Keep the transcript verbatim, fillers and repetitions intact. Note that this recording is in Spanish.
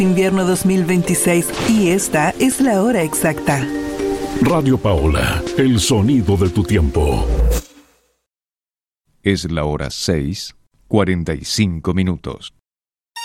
Invierno dos mil veintiséis y esta es la hora exacta. Radio Paola, el sonido de tu tiempo. Es la hora seis, cuarenta y cinco minutos.